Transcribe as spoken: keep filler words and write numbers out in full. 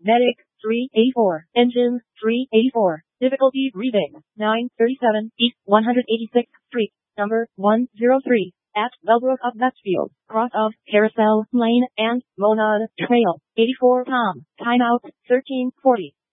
Medic, three eighty-four. Engine, three eighty-four. Difficulty reading, nine thirty-seven. East one hundred eighty-sixth Street, number one oh three. At Bellbrook of Westfield, cross of Carousel Lane and Monad Trail. eighty-four Tom. Timeout, thirteen forty.